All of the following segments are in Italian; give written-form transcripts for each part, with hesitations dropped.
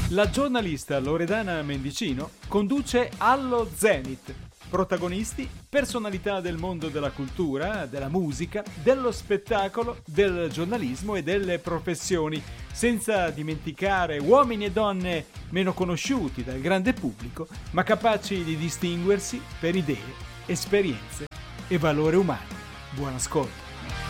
La giornalista Loredana Mendicino conduce Allo Zenit. Protagonisti, personalità del mondo della cultura, della musica, dello spettacolo, del giornalismo e delle professioni, senza dimenticare uomini e donne meno conosciuti dal grande pubblico, ma capaci di distinguersi per idee, esperienze e valori umani. Buon ascolto.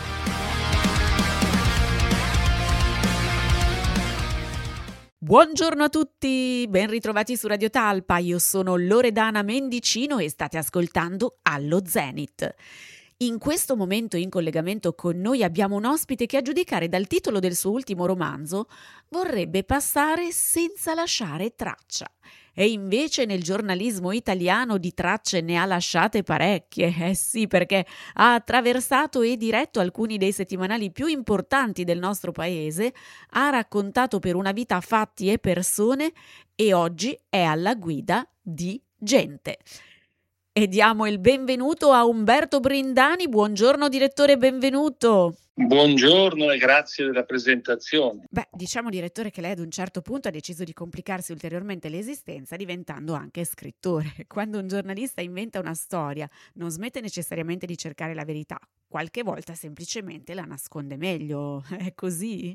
Buongiorno a tutti, ben ritrovati su Radio Talpa, io sono Loredana Mendicino e state ascoltando Allo Zenit. In questo momento in collegamento con noi abbiamo un ospite che, a giudicare dal titolo del suo ultimo romanzo, vorrebbe passare senza lasciare traccia. E invece nel giornalismo italiano di tracce ne ha lasciate parecchie, sì, perché ha attraversato e diretto alcuni dei settimanali più importanti del nostro paese, ha raccontato per una vita fatti e persone e oggi è alla guida di Gente. E diamo il benvenuto a Umberto Brindani. Buongiorno direttore, benvenuto. Buongiorno e grazie della presentazione. Diciamo direttore che lei ad un certo punto ha deciso di complicarsi ulteriormente l'esistenza diventando anche scrittore. Quando un giornalista inventa una storia non smette necessariamente di cercare la verità, qualche volta semplicemente la nasconde meglio, è così?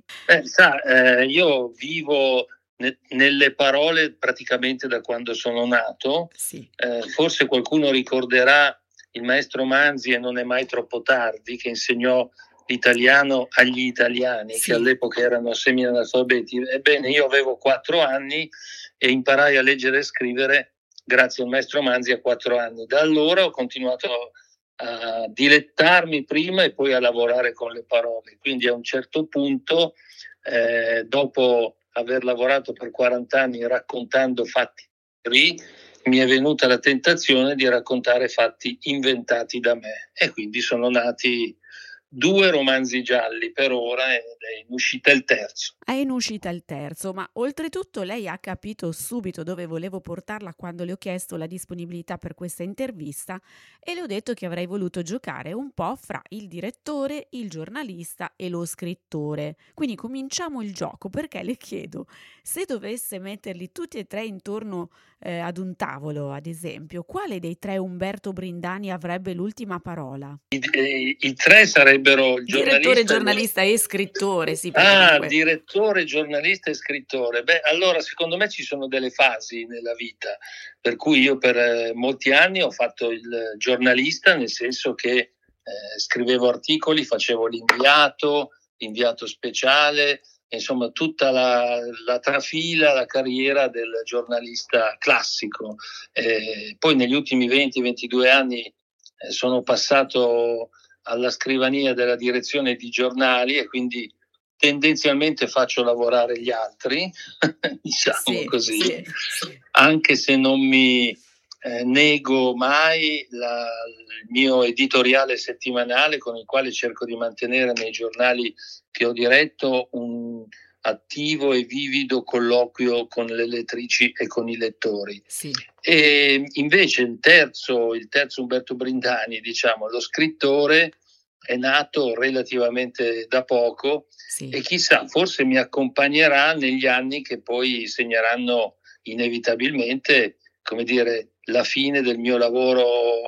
Io vivo nelle parole praticamente da quando sono nato. Sì. Forse qualcuno ricorderà il maestro Manzi e Non è mai troppo tardi, che insegnò l'italiano agli italiani, sì, che all'epoca erano semi-analfabeti. Ebbene, io avevo 4 anni e imparai a leggere e scrivere grazie al maestro Manzi a 4 anni. Da allora ho continuato a dilettarmi prima e poi a lavorare con le parole. Quindi a un certo punto, dopo aver lavorato per 40 anni raccontando fatti veri, mi è venuta la tentazione di raccontare fatti inventati da me e quindi sono nati 2 romanzi gialli per ora ed è in uscita il terzo. È in uscita il terzo, ma oltretutto lei ha capito subito dove volevo portarla quando le ho chiesto la disponibilità per questa intervista e le ho detto che avrei voluto giocare un po' fra il direttore, il giornalista e lo scrittore. Quindi cominciamo il gioco, perché le chiedo, se dovesse metterli tutti e tre intorno ad un tavolo, ad esempio, quale dei 3 Umberto Brindani avrebbe l'ultima parola? I 3 sarebbero Direttore, giornalista e scrittore, sì. Direttore, giornalista e scrittore. Allora secondo me ci sono delle fasi nella vita, per cui io per molti anni ho fatto il giornalista, nel senso che scrivevo articoli, facevo l'inviato speciale, insomma tutta la trafila, la carriera del giornalista classico. Poi negli ultimi 20-22 anni sono passato alla scrivania della direzione di giornali e quindi tendenzialmente faccio lavorare gli altri, diciamo così, sì. Anche se non mi nego mai il mio editoriale settimanale, con il quale cerco di mantenere nei giornali che ho diretto un attivo e vivido colloquio con le lettrici e con i lettori. Sì. E invece il terzo Umberto Brindani, diciamo, lo scrittore, è nato relativamente da poco, sì. E chissà, forse mi accompagnerà negli anni che poi segneranno inevitabilmente, come dire, la fine del mio lavoro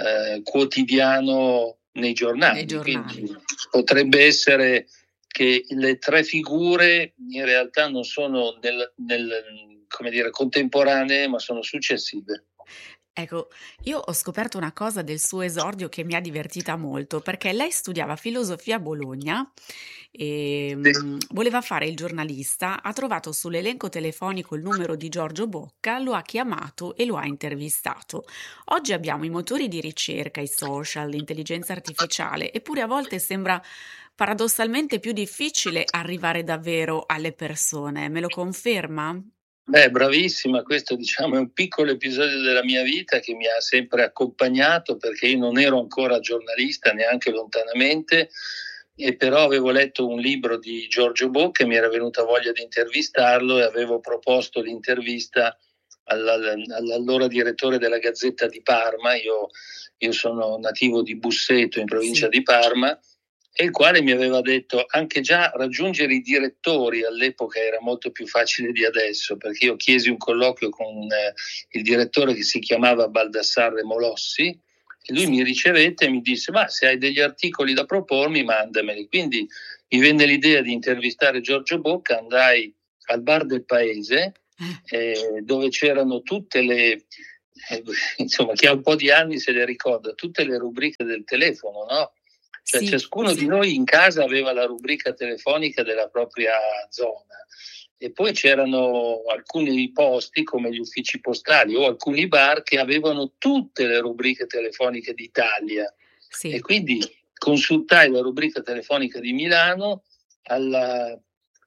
quotidiano nei giornali. Quindi potrebbe essere che le 3 figure in realtà non sono come dire, contemporanee, ma sono successive. Ecco, io ho scoperto una cosa del suo esordio che mi ha divertita molto, perché lei studiava filosofia a Bologna e voleva fare il giornalista, ha trovato sull'elenco telefonico il numero di Giorgio Bocca, lo ha chiamato e lo ha intervistato. Oggi abbiamo i motori di ricerca, i social, l'intelligenza artificiale, eppure a volte sembra paradossalmente più difficile arrivare davvero alle persone. Me lo conferma? Bravissima, questo diciamo è un piccolo episodio della mia vita che mi ha sempre accompagnato, perché io non ero ancora giornalista neanche lontanamente, e però avevo letto un libro di Giorgio Bocca e mi era venuta voglia di intervistarlo e avevo proposto l'intervista all'allora direttore della Gazzetta di Parma. Io sono nativo di Busseto, in provincia di Parma, e il quale mi aveva detto anche già raggiungere i direttori all'epoca era molto più facile di adesso, perché io chiesi un colloquio con il direttore che si chiamava Baldassarre Molossi e lui mi ricevette e mi disse: ma se hai degli articoli da propormi mandameli. Quindi mi venne l'idea di intervistare Giorgio Bocca, andai al bar del paese dove c'erano tutte le insomma, chi ha un po' di anni se le ricorda, tutte le rubriche del telefono, no? Cioè ciascuno di noi in casa aveva la rubrica telefonica della propria zona e poi c'erano alcuni posti come gli uffici postali o alcuni bar che avevano tutte le rubriche telefoniche d'Italia e quindi consultai la rubrica telefonica di Milano, alla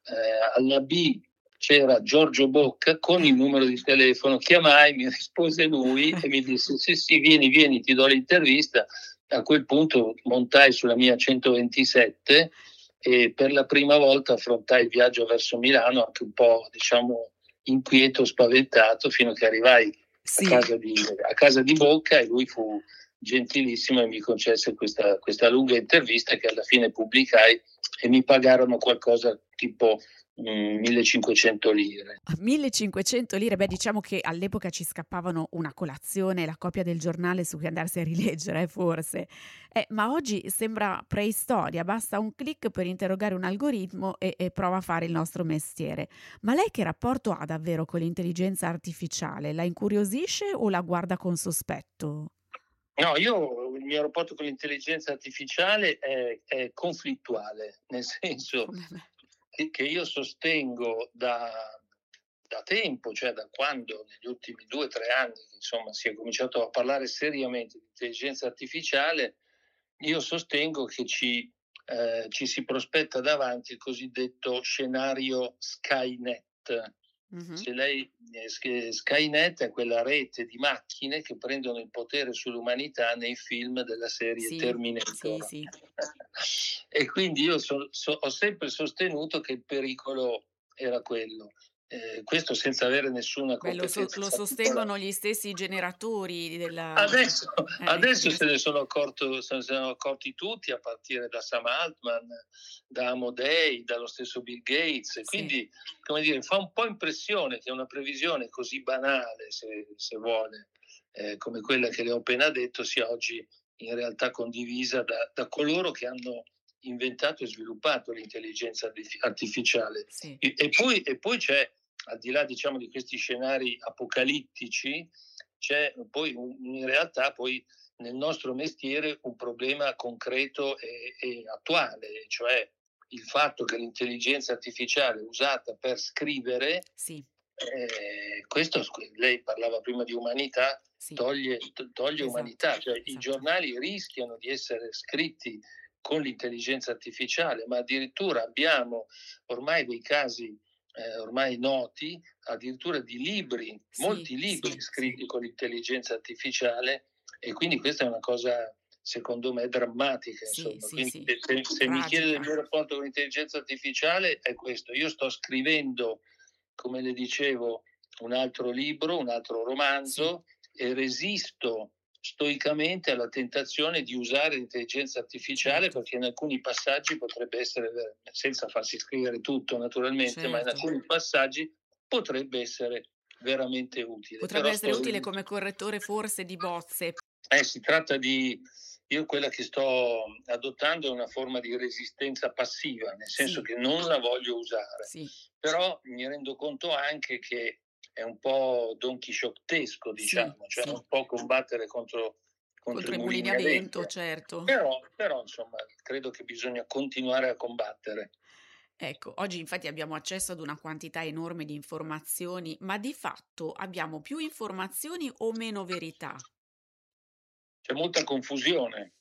B c'era Giorgio Bocca con il numero di telefono, chiamai, mi rispose lui e mi disse sì, vieni, ti do l'intervista. A quel punto montai sulla mia 127 e per la prima volta affrontai il viaggio verso Milano anche un po', diciamo, inquieto, spaventato, fino a che arrivai a casa di Bocca e lui fu gentilissimo e mi concesse questa lunga intervista che alla fine pubblicai e mi pagarono qualcosa tipo 1500 lire. 1500 lire, beh, diciamo che all'epoca ci scappavano una colazione, la copia del giornale su cui andarsi a rileggere, forse. Ma oggi sembra preistoria, basta un click per interrogare un algoritmo e prova a fare il nostro mestiere. Ma lei che rapporto ha davvero con l'intelligenza artificiale? La incuriosisce o la guarda con sospetto? No, il mio rapporto con l'intelligenza artificiale è conflittuale, nel senso che io sostengo da tempo, cioè da quando negli ultimi 2 o 3 anni, insomma, si è cominciato a parlare seriamente di intelligenza artificiale, io sostengo che ci si prospetta davanti il cosiddetto scenario Skynet. Se lei, Skynet è quella rete di macchine che prendono il potere sull'umanità nei film della serie Terminator. E quindi io ho sempre sostenuto che il pericolo era quello. Questo senza avere nessuna competenza. Lo sostengono gli stessi generatori della... Adesso se ne sono accorti tutti, a partire da Sam Altman, da Amodei, dallo stesso Bill Gates. Quindi, come dire, fa un po' impressione che una previsione così banale, se vuole, come quella che le ho appena detto, sia oggi in realtà condivisa da coloro che hanno inventato e sviluppato l'intelligenza artificiale. E poi c'è, al di là, diciamo, di questi scenari apocalittici, c'è poi in realtà poi nel nostro mestiere un problema concreto e attuale, cioè il fatto che l'intelligenza artificiale usata per scrivere, questo, lei parlava prima di umanità, toglie umanità, cioè i giornali rischiano di essere scritti con l'intelligenza artificiale, ma addirittura abbiamo ormai dei casi ormai noti, addirittura di libri, molti libri scritti con l'intelligenza artificiale, e quindi questa è una cosa secondo me drammatica. Quindi se mi chiede del mio rapporto con l'intelligenza artificiale è questo: io sto scrivendo, come le dicevo, un altro libro, un altro romanzo, e resisto stoicamente alla tentazione di usare l'intelligenza artificiale, perché in alcuni passaggi potrebbe essere, senza farsi scrivere tutto naturalmente, ma in alcuni passaggi potrebbe essere veramente utile. Potrebbe essere utile come correttore forse di bozze. Si tratta di... Io quella che sto adottando è una forma di resistenza passiva, nel senso che non la voglio usare, però mi rendo conto anche che è un po' donchisciottesco, diciamo, cioè un po' combattere contro i mulini a vento, certo. Però insomma credo che bisogna continuare a combattere. Ecco, oggi infatti abbiamo accesso ad una quantità enorme di informazioni, ma di fatto abbiamo più informazioni o meno verità? C'è molta confusione,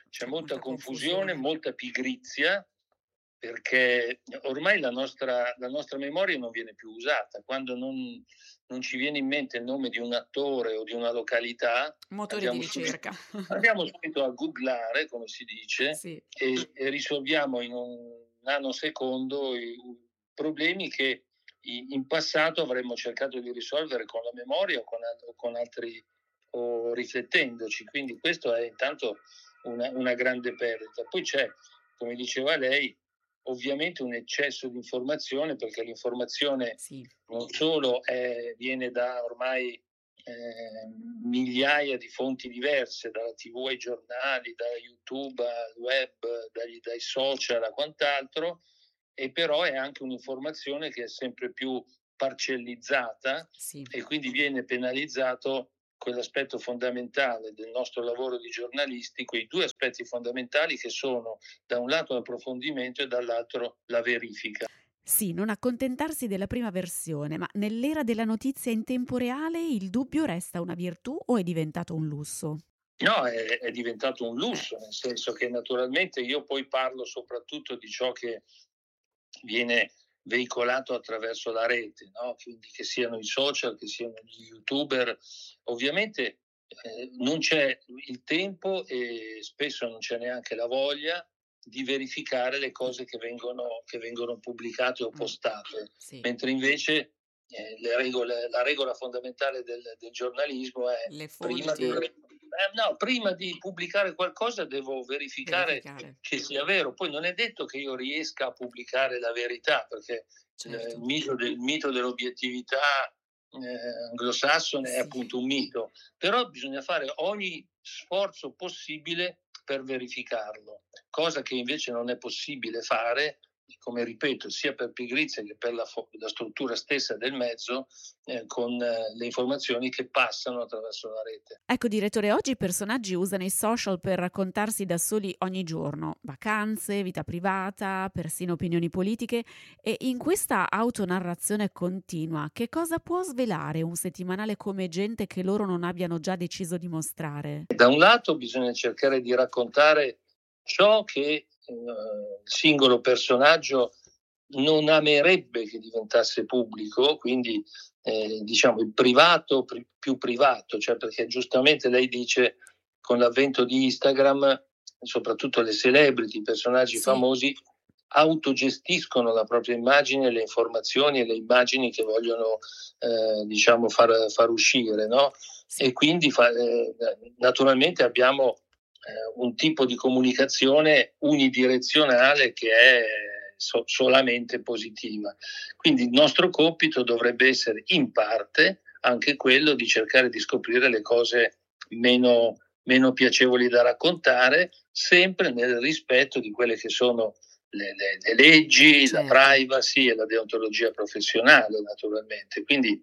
molta pigrizia, perché ormai la nostra memoria non viene più usata. Quando non ci viene in mente il nome di un attore o di una località, motore di ricerca. Andiamo subito a googlare, come si dice, e risolviamo in un nanosecondo i problemi che in passato avremmo cercato di risolvere con la memoria o con altri, o riflettendoci. Quindi questo è intanto una grande perdita. Poi c'è come diceva lei, ovviamente un eccesso di informazione, perché l'informazione non solo viene da ormai migliaia di fonti diverse, dalla TV ai giornali, da YouTube al web, dai social a quant'altro, e però è anche un'informazione che è sempre più parcellizzata e quindi viene penalizzato quell'aspetto fondamentale del nostro lavoro di giornalisti, quei due aspetti fondamentali che sono da un lato l'approfondimento e dall'altro la verifica. Sì, non accontentarsi della prima versione, ma nell'era della notizia in tempo reale il dubbio resta una virtù o è diventato un lusso? No, è diventato un lusso, nel senso che naturalmente io poi parlo soprattutto di ciò che viene veicolato attraverso la rete, no? Quindi che siano i social, che siano gli youtuber. Ovviamente non c'è il tempo e spesso non c'è neanche la voglia di verificare le cose che vengono pubblicate o postate, mentre invece la regola fondamentale del giornalismo è prima di pubblicare qualcosa devo verificare che sia vero. Poi non è detto che io riesca a pubblicare la verità, perché il mito dell'obiettività anglosassone è appunto un mito, però bisogna fare ogni sforzo possibile per verificarlo, cosa che invece non è possibile fare, come ripeto, sia per pigrizia che per la struttura stessa del mezzo, con le informazioni che passano attraverso la rete. Ecco, direttore, oggi i personaggi usano i social per raccontarsi da soli ogni giorno, vacanze, vita privata, persino opinioni politiche, e in questa autonarrazione continua, che cosa può svelare un settimanale come Gente che loro non abbiano già deciso di mostrare? Da un lato bisogna cercare di raccontare ciò che il singolo personaggio non amerebbe che diventasse pubblico, quindi diciamo il privato più privato, cioè perché giustamente lei dice con l'avvento di Instagram, soprattutto le celebrity, i personaggi famosi autogestiscono la propria immagine, le informazioni e le immagini che vogliono diciamo far uscire, no? E quindi naturalmente abbiamo un tipo di comunicazione unidirezionale che è solamente positiva. Quindi il nostro compito dovrebbe essere in parte anche quello di cercare di scoprire le cose meno piacevoli da raccontare, sempre nel rispetto di quelle che sono le leggi, la privacy e la deontologia professionale, naturalmente. Quindi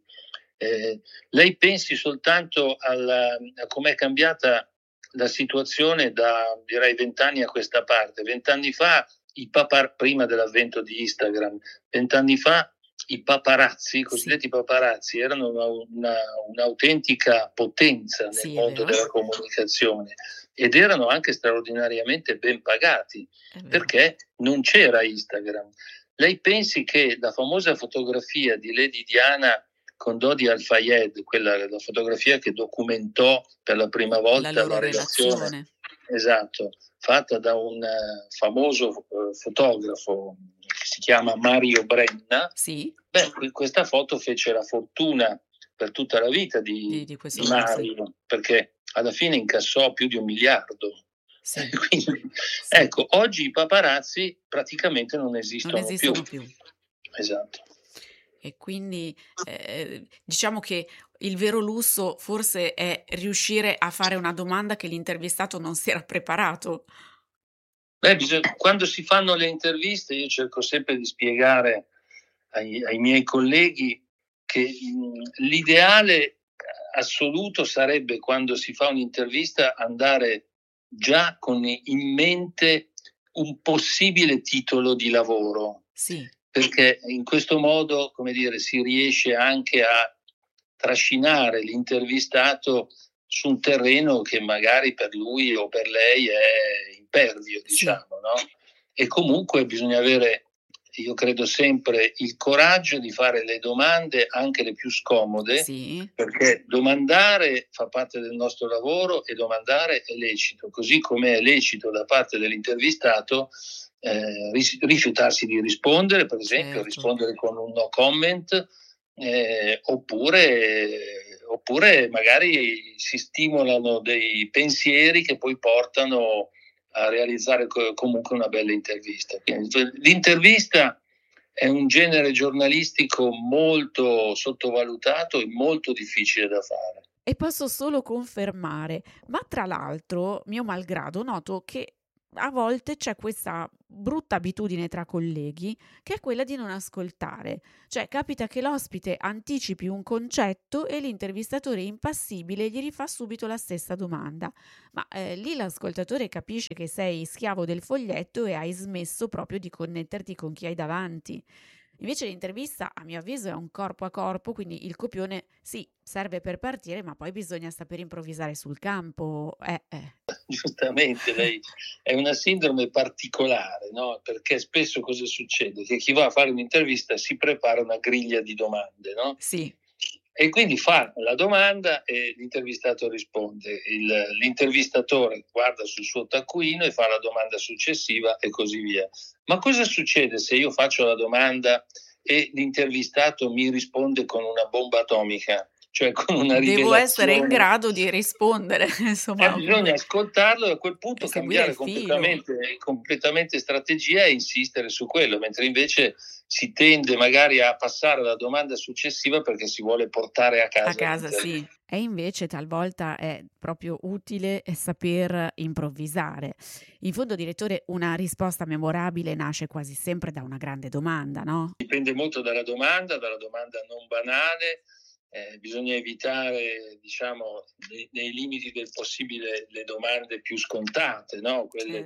lei pensi soltanto a com'è cambiata la situazione da direi 20 anni a questa parte. 20 anni fa prima dell'avvento di Instagram, 20 anni fa i paparazzi, i cosiddetti paparazzi, erano un'autentica potenza nel mondo della comunicazione ed erano anche straordinariamente ben pagati perché non c'era Instagram. Lei pensi che la famosa fotografia di Lady Diana con Dodi Al-Fayed, la fotografia che documentò per la prima volta la relazione. Esatto, fatta da un famoso fotografo che si chiama Mario Brenna. Questa foto fece la fortuna per tutta la vita di Mario, perché alla fine incassò più di 1 miliardo. Quindi, ecco, oggi i paparazzi praticamente non esistono più. Esatto. E quindi diciamo che il vero lusso forse è riuscire a fare una domanda che l'intervistato non si era preparato. Quando si fanno le interviste io cerco sempre di spiegare ai miei colleghi che l'ideale assoluto sarebbe, quando si fa un'intervista, andare già con in mente un possibile titolo di lavoro. Perché in questo modo, come dire, si riesce anche a trascinare l'intervistato su un terreno che magari per lui o per lei è impervio, diciamo, no? E comunque bisogna avere, io credo sempre, il coraggio di fare le domande, anche le più scomode, perché domandare fa parte del nostro lavoro e domandare è lecito, così come è lecito da parte dell'intervistato rifiutarsi di rispondere, per esempio rispondere con un no comment, oppure magari si stimolano dei pensieri che poi portano a realizzare comunque una bella intervista. Quindi, l'intervista è un genere giornalistico molto sottovalutato e molto difficile da fare. E posso solo confermare, ma tra l'altro, mio malgrado, noto che a volte c'è questa brutta abitudine tra colleghi che è quella di non ascoltare. Cioè, capita che l'ospite anticipi un concetto e l'intervistatore impassibile gli rifà subito la stessa domanda. Ma lì l'ascoltatore capisce che sei schiavo del foglietto e hai smesso proprio di connetterti con chi hai davanti. Invece l'intervista, a mio avviso, è un corpo a corpo, quindi il copione sì, serve per partire, ma poi bisogna saper improvvisare sul campo. Giustamente, lei è una sindrome particolare, no? Perché spesso cosa succede? Che chi va a fare un'intervista si prepara una griglia di domande, no? Sì. E quindi fa la domanda e l'intervistato risponde. L'intervistatore guarda sul suo taccuino e fa la domanda successiva e così via. Ma cosa succede se io faccio la domanda e l'intervistato mi risponde con una bomba atomica? Cioè con una rivelazione. Devo essere in grado di rispondere, insomma. Bisogna ascoltarlo e a quel punto cambiare seguire completamente strategia e insistere su quello, mentre invece si tende magari a passare alla domanda successiva perché si vuole portare a casa. A casa, sì. E invece talvolta è proprio utile saper improvvisare. In fondo, direttore, una risposta memorabile nasce quasi sempre da una grande domanda, no? Dipende molto dalla domanda non banale. Bisogna evitare, diciamo, nei limiti del possibile le domande più scontate, no? Quelle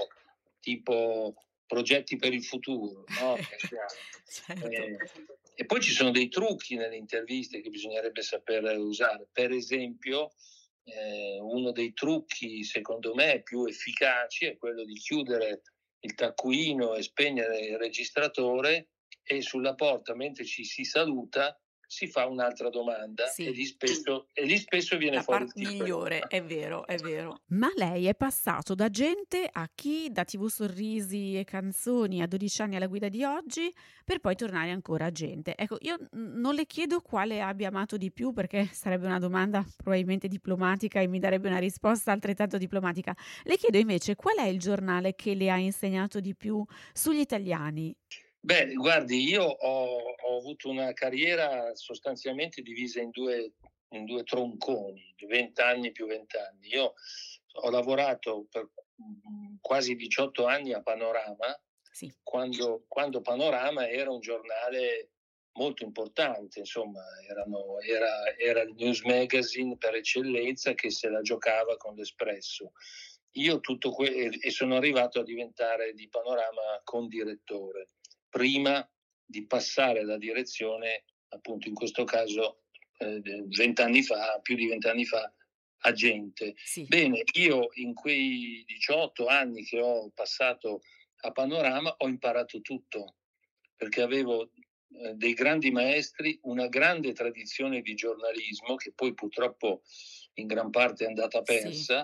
tipo progetti per il futuro, no? Certo. E poi ci sono dei trucchi nelle interviste che bisognerebbe saper usare. Per esempio, uno dei trucchi, secondo me, più efficaci è quello di chiudere il taccuino e spegnere il registratore e sulla porta, mentre ci si saluta, si fa un'altra domanda e lì spesso viene la fuori parte migliore, è vero. Ma lei è passato da gente a chi, da TV Sorrisi e Canzoni a 12 anni alla guida di oggi, per poi tornare ancora a gente. Ecco, io non le chiedo quale abbia amato di più, perché sarebbe una domanda probabilmente diplomatica e mi darebbe una risposta altrettanto diplomatica. Le chiedo invece qual è il giornale che le ha insegnato di più sugli italiani? Beh, guardi, io ho avuto una carriera sostanzialmente divisa in due tronconi, 20 anni più 20 anni. Io ho lavorato per quasi 18 anni a Panorama, quando Panorama era un giornale molto importante, insomma, era il news magazine per eccellenza che se la giocava con l'Espresso. Io e sono arrivato a diventare di Panorama condirettore, prima di passare la direzione, appunto in questo caso 20 anni fa, più di 20 anni fa, a gente. Bene, io in quei 18 anni che ho passato a Panorama ho imparato tutto, perché avevo dei grandi maestri, una grande tradizione di giornalismo che poi purtroppo in gran parte è andata persa.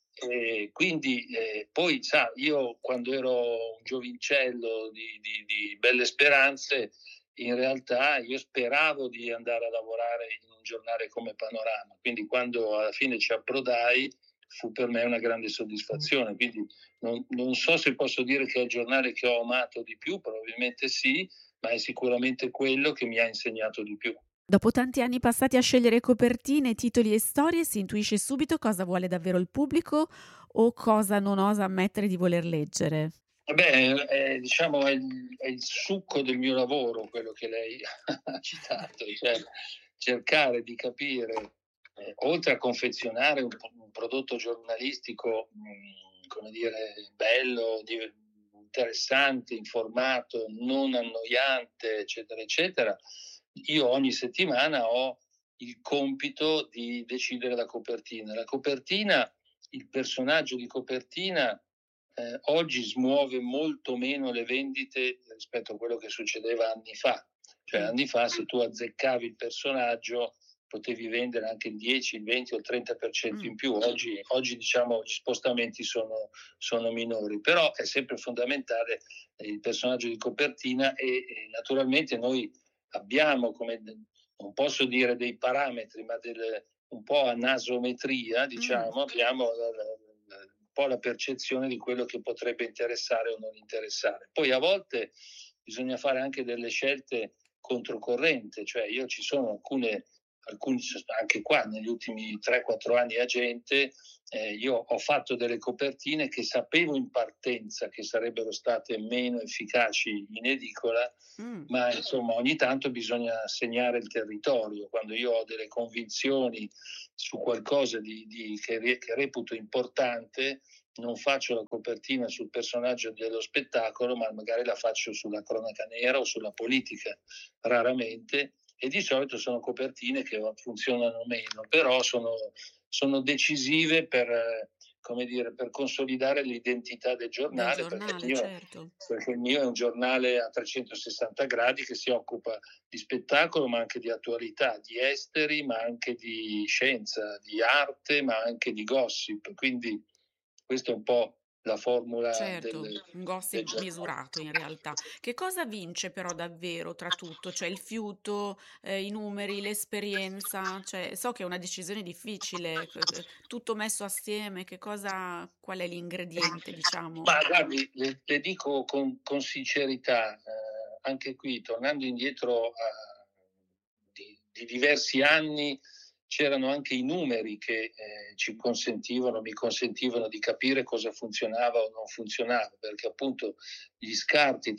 E quindi poi sa, io quando ero un giovincello di belle speranze, in realtà io speravo di andare a lavorare in un giornale come Panorama, quindi quando alla fine ci approdai fu per me una grande soddisfazione. Quindi non so se posso dire che è il giornale che ho amato di più, probabilmente sì, ma è sicuramente quello che mi ha insegnato di più. Dopo tanti anni passati a scegliere copertine, titoli e storie, si intuisce subito cosa vuole davvero il pubblico o cosa non osa ammettere di voler leggere? Beh, diciamo è il succo del mio lavoro, quello che lei ha citato, cioè cercare di capire, oltre a confezionare un prodotto giornalistico, come dire, bello, interessante, informato, non annoiante, eccetera, eccetera, io ogni settimana ho il compito di decidere la copertina. La copertina, il personaggio di copertina, oggi smuove molto meno le vendite rispetto a quello che succedeva anni fa. Cioè anni fa se tu azzeccavi il personaggio potevi vendere anche il 10, il 20 o il 30% in più. Oggi diciamo gli spostamenti sono minori, però è sempre fondamentale il personaggio di copertina e naturalmente noi abbiamo, come non posso dire dei parametri, ma un po' a nasometria, diciamo, abbiamo po' la percezione di quello che potrebbe interessare o non interessare. Poi a volte bisogna fare anche delle scelte controcorrente, cioè ci sono alcuni, anche qua negli ultimi 3-4 anni a gente, io ho fatto delle copertine che sapevo in partenza che sarebbero state meno efficaci in edicola, ma insomma ogni tanto bisogna segnare il territorio. Quando io ho delle convinzioni su qualcosa che reputo importante, non faccio la copertina sul personaggio dello spettacolo, ma magari la faccio sulla cronaca nera o sulla politica, raramente, e di solito sono copertine che funzionano meno, però sono decisive per consolidare l'identità del giornale, certo. Perché il mio è un giornale a 360 gradi che si occupa di spettacolo, ma anche di attualità, di esteri, ma anche di scienza, di arte, ma anche di gossip. Quindi questa è un po' la formula Certo, un del gossip giornale. misurato in realtà. Che cosa vince però davvero tra tutto? Cioè il fiuto, i numeri, l'esperienza? Cioè, so che è una decisione difficile, tutto messo assieme, qual è l'ingrediente, diciamo? Ma guardi, le dico con sincerità, anche qui, tornando indietro di diversi anni, c'erano anche i numeri che mi consentivano di capire cosa funzionava o non funzionava, perché appunto gli scarti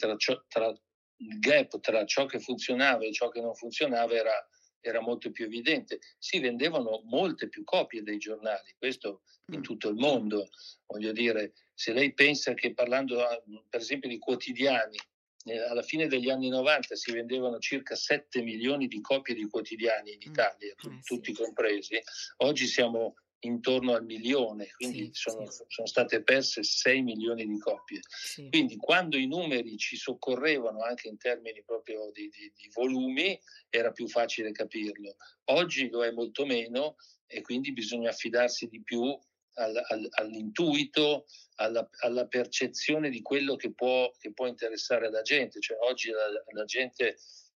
il gap tra ciò che funzionava e ciò che non funzionava era molto più evidente. Si vendevano molte più copie dei giornali, questo in tutto il mondo. Voglio dire, se lei pensa che parlando per esempio di quotidiani, alla fine degli anni 90 si vendevano circa 7 milioni di copie di quotidiani in Italia, tutti compresi. Oggi siamo intorno al milione, quindi sono state perse 6 milioni di copie. Quindi quando i numeri ci soccorrevano anche in termini proprio di volumi, era più facile capirlo. Oggi lo è molto meno e quindi bisogna affidarsi di più all'intuito, alla percezione di quello che può interessare la gente. Cioè oggi la gente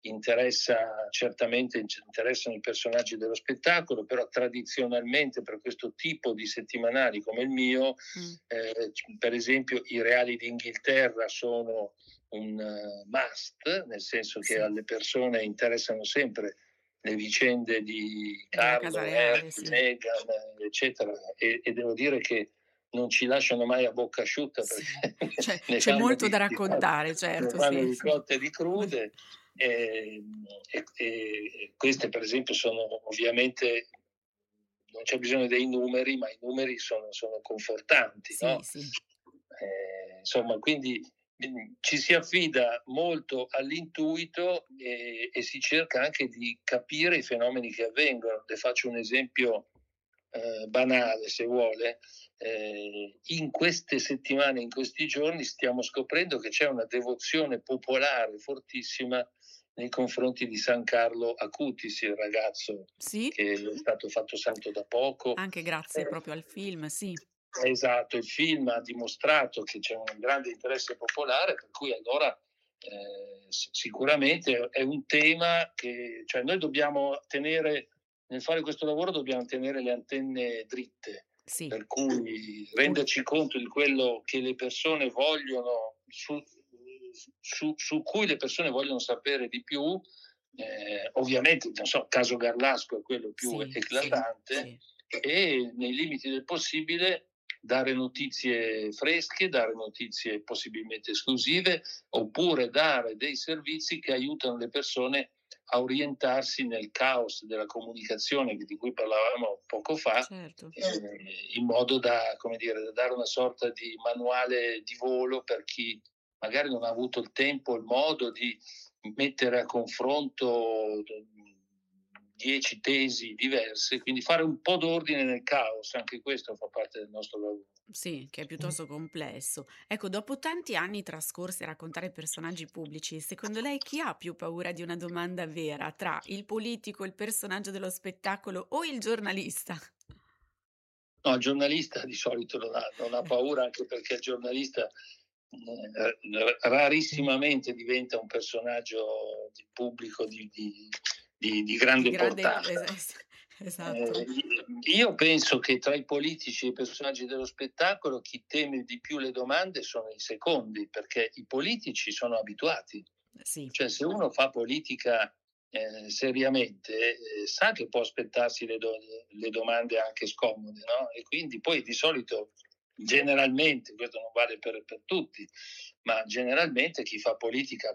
interessano i personaggi dello spettacolo, però tradizionalmente per questo tipo di settimanali come il mio, per esempio i reali d'Inghilterra sono un must, nel senso che alle persone interessano sempre le vicende di Carlo, Harry, Meghan, eccetera, e devo dire che non ci lasciano mai a bocca asciutta, perché c'è molto da raccontare, certo. Ne fanno di cotte e di crude, e queste per esempio sono ovviamente, non c'è bisogno dei numeri, ma i numeri sono confortanti, no? Insomma, quindi ci si affida molto all'intuito e si cerca anche di capire i fenomeni che avvengono. Le faccio un esempio banale, se vuole. In queste settimane, in questi giorni, stiamo scoprendo che c'è una devozione popolare fortissima nei confronti di San Carlo Acutis, il ragazzo che è stato fatto santo da poco. Anche grazie proprio al film, sì. Esatto, il film ha dimostrato che c'è un grande interesse popolare, per cui allora sicuramente è un tema che, cioè, noi dobbiamo tenere, nel fare questo lavoro dobbiamo tenere le antenne dritte, per cui renderci conto di quello che le persone vogliono, su cui le persone vogliono sapere di più. Ovviamente, non so, caso Garlasco è quello più eclatante, e nei limiti del possibile dare notizie fresche, dare notizie possibilmente esclusive, oppure dare dei servizi che aiutano le persone a orientarsi nel caos della comunicazione di cui parlavamo poco fa, in modo da dare una sorta di manuale di volo per chi magari non ha avuto il tempo, il modo di mettere a confronto 10 tesi diverse, quindi fare un po' d'ordine nel caos, anche questo fa parte del nostro lavoro. Sì, che è piuttosto complesso. Ecco, dopo tanti anni trascorsi a raccontare personaggi pubblici, secondo lei chi ha più paura di una domanda vera tra il politico, il personaggio dello spettacolo o il giornalista? No, il giornalista di solito non ha paura, anche perché il giornalista rarissimamente diventa un personaggio pubblico di grande importanza. Esatto. Io penso che tra i politici e i personaggi dello spettacolo chi teme di più le domande sono i secondi, perché i politici sono abituati. Sì, Cioè, se uno fa politica seriamente, sa che può aspettarsi le domande anche scomode, no? E quindi poi di solito, generalmente, questo non vale per tutti, ma generalmente chi fa politica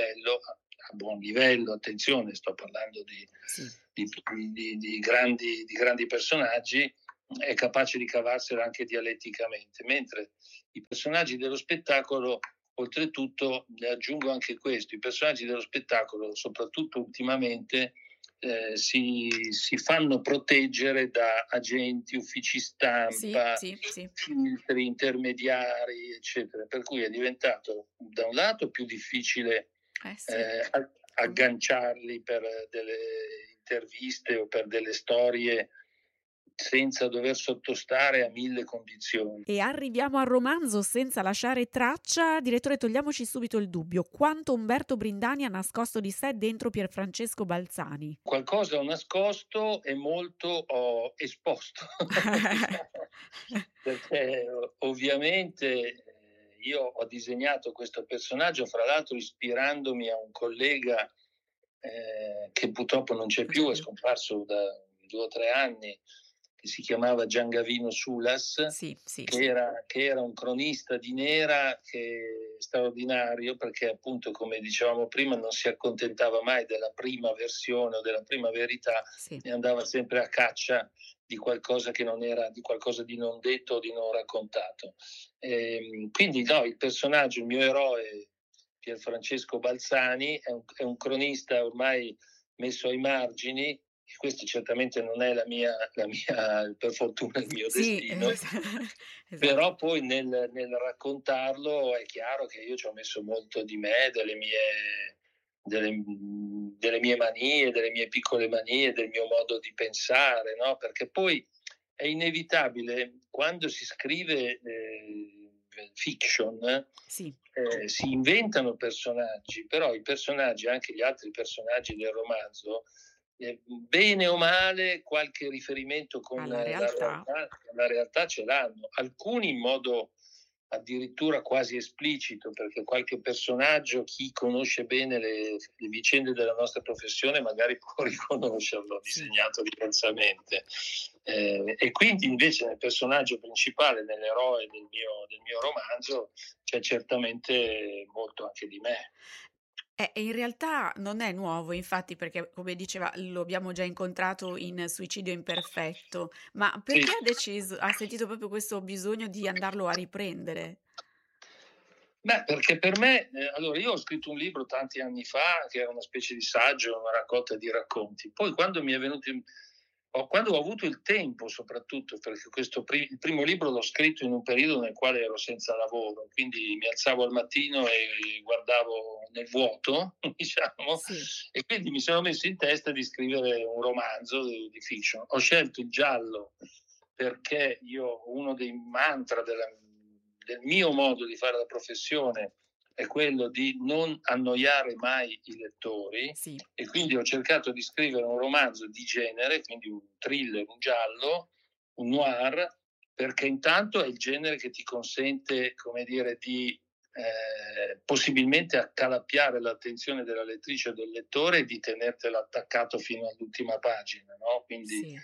a buon livello, attenzione, sto parlando sì. di grandi personaggi, è capace di cavarsela anche dialetticamente, mentre i personaggi dello spettacolo, oltretutto, ne aggiungo anche questo, i personaggi dello spettacolo, soprattutto ultimamente, si fanno proteggere da agenti, uffici Sì, stampa, sì, sì. filtri intermediari, eccetera, per cui è diventato da un lato più difficile Sì. agganciarli per delle interviste o per delle storie senza dover sottostare a mille condizioni. E arriviamo al romanzo senza lasciare traccia. Direttore, togliamoci subito il dubbio. Quanto Umberto Brindani ha nascosto di sé dentro Pierfrancesco Balzani? Qualcosa ho nascosto e molto ho esposto, diciamo, perché ovviamente io ho disegnato questo personaggio, fra l'altro ispirandomi a un collega che purtroppo non c'è più, è scomparso da 2 o 3 anni, che si chiamava Giangavino Sulas, Sì, sì. che era un cronista di Nera straordinario, perché appunto, come dicevamo prima, non si accontentava mai della prima versione o della prima verità, Sì. e andava sempre a caccia di qualcosa che non era, di qualcosa di non detto o di non raccontato. Quindi no, il personaggio, il mio eroe Pierfrancesco Balzani è un cronista ormai messo ai margini, e questo certamente non è per fortuna il mio Sì, destino, esatto. però poi nel raccontarlo è chiaro che io ci ho messo molto di me, delle mie manie, delle mie piccole manie, del mio modo di pensare, no? Perché poi è inevitabile, quando si scrive fiction, Sì, si inventano personaggi, però i personaggi, anche gli altri personaggi del romanzo, bene o male qualche riferimento con alla realtà. la realtà ce l'hanno, alcuni in modo addirittura quasi esplicito, perché qualche personaggio, chi conosce bene le vicende della nostra professione magari può riconoscerlo Sì. disegnato diversamente. E quindi invece nel personaggio principale, nell'eroe del mio romanzo, c'è certamente molto anche di me. E in realtà non è nuovo, infatti, perché come diceva lo abbiamo già incontrato in Suicidio imperfetto, ma Sì. perché ha sentito proprio questo bisogno di andarlo a riprendere? Beh, perché per me, allora io ho scritto un libro tanti anni fa che era una specie di saggio, una raccolta di racconti. Poi quando mi è venuto quando ho avuto il tempo soprattutto, perché il primo libro l'ho scritto in un periodo nel quale ero senza lavoro, quindi mi alzavo al mattino e guardavo nel vuoto, diciamo, Sì, e quindi mi sono messo in testa di scrivere un romanzo di fiction. Ho scelto il giallo perché uno dei mantra del mio modo di fare la professione è quello di non annoiare mai i lettori, sì, e quindi ho cercato di scrivere un romanzo di genere, quindi un thriller, un giallo, un noir, perché intanto è il genere che ti consente, come dire, di possibilmente accalappiare l'attenzione della lettrice o del lettore e di tenertelo attaccato fino all'ultima pagina, no? Quindi, sì.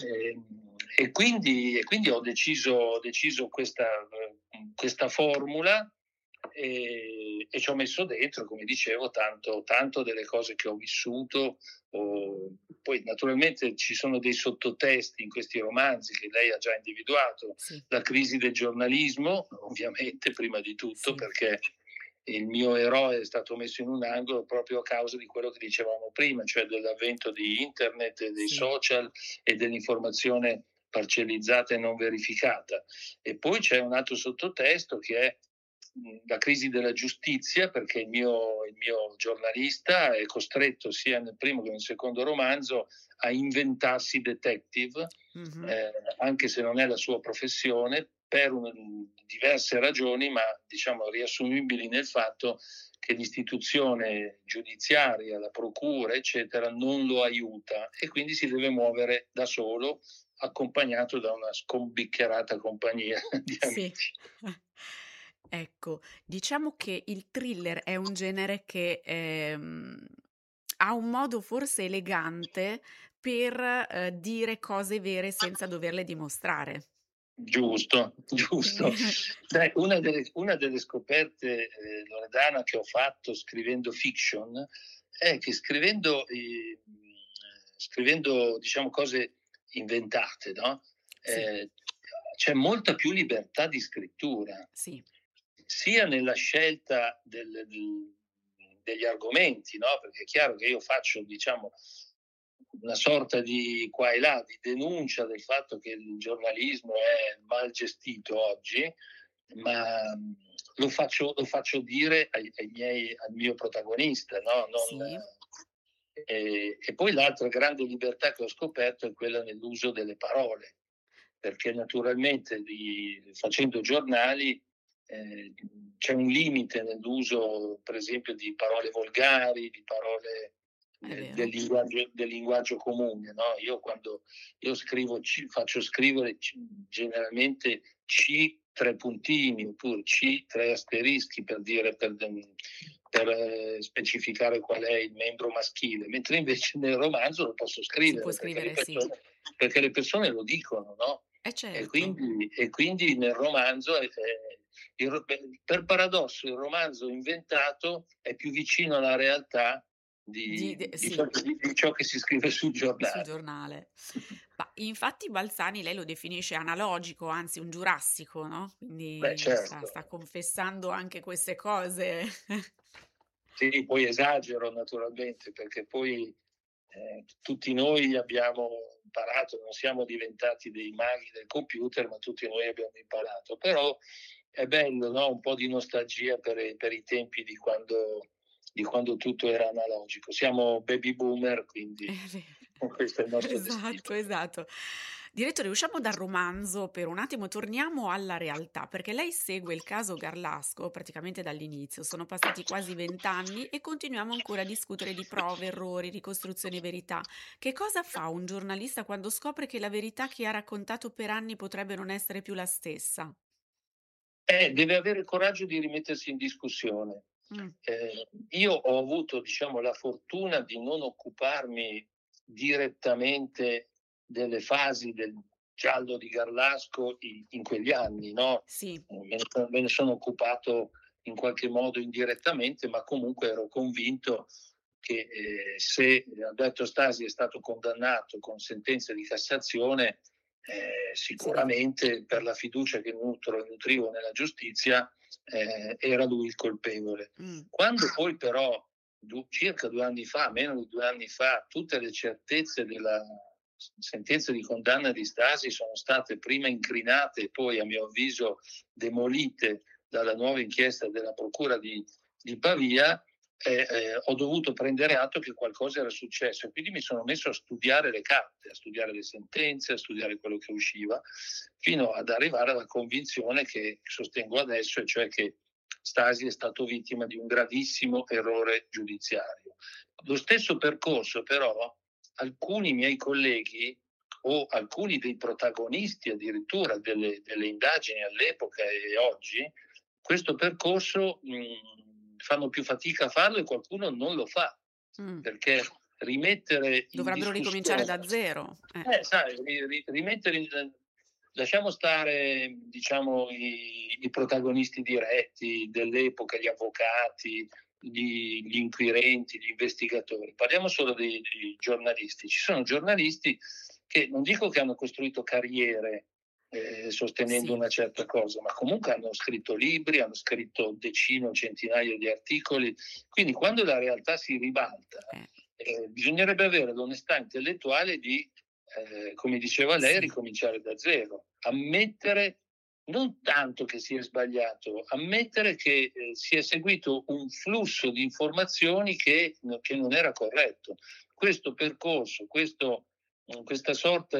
quindi ho deciso questa formula, e ci ho messo dentro, come dicevo, tanto delle cose che ho vissuto. Poi naturalmente ci sono dei sottotesti in questi romanzi che lei ha già individuato, Sì, la crisi del giornalismo, ovviamente, prima di tutto, sì, perché il mio eroe è stato messo in un angolo proprio a causa di quello che dicevamo prima, cioè dell'avvento di internet e dei sì, social e dell'informazione parcellizzata e non verificata. E poi c'è un altro sottotesto che è la crisi della giustizia, perché il mio giornalista è costretto sia nel primo che nel secondo romanzo a inventarsi detective, mhm, anche se non è la sua professione, per diverse ragioni, ma diciamo riassumibili nel fatto che l'istituzione giudiziaria, la procura, eccetera, non lo aiuta e quindi si deve muovere da solo, accompagnato da una scombiccherata compagnia di Sì. amici. Ecco, diciamo che il thriller è un genere che, ha un modo forse elegante per, dire cose vere senza doverle dimostrare. Giusto, giusto. Quindi Beh, una delle scoperte, Loredana, che ho fatto scrivendo fiction, è che scrivendo diciamo cose inventate, no, sì, ehm, c'è molta più libertà di scrittura, sì, sia nella scelta degli argomenti, no, perché è chiaro che io faccio, diciamo, una sorta di qua e là di denuncia del fatto che il giornalismo è mal gestito oggi, ma lo faccio dire al mio protagonista, no? sì, E poi l'altra grande libertà che ho scoperto è quella nell'uso delle parole, perché naturalmente facendo giornali eh, c'è un limite nell'uso, per esempio, di parole volgari, di parole è vero. del linguaggio comune. No? Io quando io scrivo, faccio scrivere generalmente C tre puntini oppure C tre asterischi per dire per specificare qual è il membro maschile, mentre invece nel romanzo lo posso Si può scrivere scrivere sì. perché le persone lo dicono, no? E Certo. quindi nel romanzo, per paradosso, il romanzo inventato è più vicino alla realtà Di di, de di, sì. ciò, di ciò che si scrive sul Sul giornale. giornale. Ma infatti Balzani lei lo definisce analogico, anzi un giurassico, no, Beh, quindi sta certo. sta confessando anche queste cose. Sì, poi esagero naturalmente, perché poi tutti noi abbiamo imparato, non siamo diventati dei maghi del computer, ma tutti noi abbiamo imparato. Però è bello, no? Un po' di nostalgia per i tempi di quando tutto era analogico. Siamo baby boomer, È quindi questo è il vero. nostro destino. Esatto, esatto. Direttore, usciamo dal romanzo per un attimo, torniamo alla realtà, perché lei segue il caso Garlasco praticamente dall'inizio. Sono passati quasi 20 anni e continuiamo ancora a discutere di prove, errori, ricostruzioni e verità. Che cosa fa un giornalista quando scopre che la verità che ha raccontato per anni potrebbe non essere più la stessa? Deve avere il coraggio di rimettersi in discussione. Mh, Io ho avuto, diciamo, la fortuna di non occuparmi direttamente delle fasi del giallo di Garlasco in quegli anni, no? sì, Me ne sono occupato in qualche modo indirettamente, ma comunque ero convinto che se Alberto Stasi è stato condannato con sentenza di Cassazione, si deve sicuramente per la fiducia che nutrivo nella giustizia, era lui il colpevole. mh, Quando poi però, circa 2 anni fa, meno di 2 anni fa, tutte le certezze della sentenza di condanna di Stasi sono state prima incrinate e poi, a mio avviso, demolite dalla nuova inchiesta della Procura di Pavia, ho dovuto prendere atto che qualcosa era successo e quindi mi sono messo a studiare le carte, a studiare le sentenze, a studiare quello che usciva, fino ad arrivare alla convinzione che sostengo adesso, e cioè che Stasi è stato vittima di un gravissimo errore giudiziario. Lo stesso percorso però alcuni miei colleghi o alcuni dei protagonisti addirittura delle indagini all'epoca e oggi, questo percorso fanno più fatica a farlo e qualcuno non lo fa, mh. perché rimettere in Dovrebbero ricominciare discussione, da zero. sai, rimettere lasciamo stare, diciamo, i protagonisti diretti dell'epoca, gli avvocati, gli inquirenti, gli investigatori. Parliamo solo dei giornalisti. Ci sono giornalisti che non dico che hanno costruito carriere sostenendo Sì, una certa cosa, ma comunque hanno scritto libri, hanno scritto decine o centinaia di articoli. Quindi quando la realtà si ribalta, eh, bisognerebbe avere l'onestà intellettuale di, come diceva lei, sì, ricominciare da zero, ammettere non tanto che si è sbagliato, ammettere che si è seguito un flusso di informazioni che non era corretto. Questo percorso, questa sorta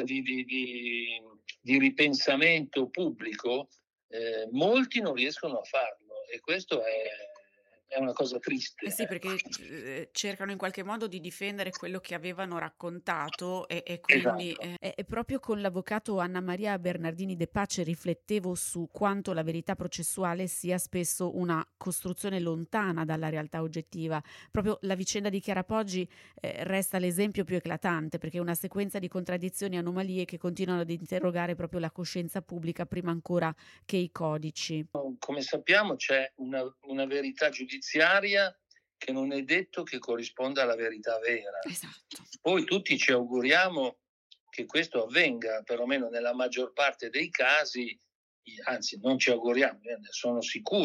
di ripensamento pubblico, molti non riescono a farlo e questo è una cosa triste. Eh sì, perché cercano in qualche modo di difendere quello che avevano raccontato e quindi Esatto. e proprio con l'avvocato Anna Maria Bernardini De Pace riflettevo su quanto la verità processuale sia spesso una costruzione lontana dalla realtà oggettiva. Proprio la vicenda di Chiara Poggi resta l'esempio più eclatante, perché è una sequenza di contraddizioni e anomalie che continuano ad interrogare proprio la coscienza pubblica prima ancora che i codici. Come sappiamo c'è una verità giudiziaria che non è detto che corrisponda alla verità vera. Esatto. Poi tutti ci auguriamo che questo avvenga, perlomeno nella maggior parte dei casi, anzi non ci auguriamo, sono sicuro